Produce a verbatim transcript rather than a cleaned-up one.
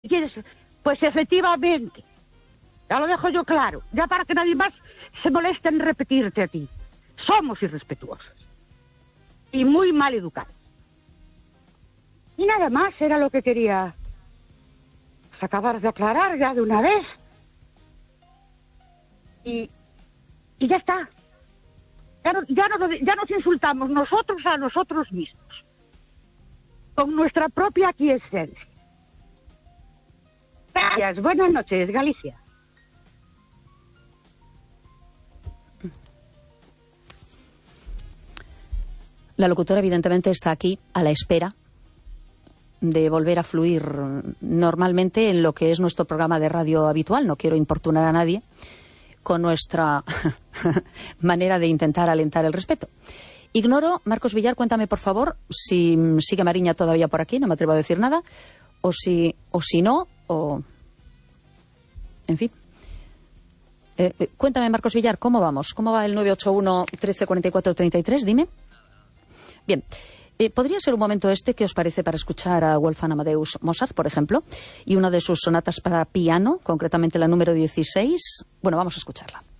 ¿Quieres? Pues efectivamente. Ya lo dejo yo claro. Ya para que nadie más se moleste en repetirte a ti. Somos irrespetuosos. Y muy mal educados. Y nada más era lo que quería acabar de aclarar ya de una vez. Y, y ya está. Ya, no, ya, no, ya nos insultamos nosotros a nosotros mismos. Con nuestra propia aquiescencia. Gracias. Buenas noches, Galicia. La locutora evidentemente está aquí a la espera de volver a fluir normalmente en lo que es nuestro programa de radio habitual. No quiero importunar a nadie con nuestra manera de intentar alentar el respeto. Ignoro, Marcos Villar, cuéntame por favor si sigue Mariña todavía por aquí, no me atrevo a decir nada, o si, o si no, o... En fin. Eh, eh, cuéntame, Marcos Villar, ¿cómo vamos? ¿Cómo va el nueve ocho uno, trece cuarenta y cuatro, treinta y tres? Dime. Bien. Eh, ¿Podría ser un momento este que os parece para escuchar a Wolfgang Amadeus Mozart, por ejemplo, y una de sus sonatas para piano, concretamente la número dieciséis? Bueno, vamos a escucharla.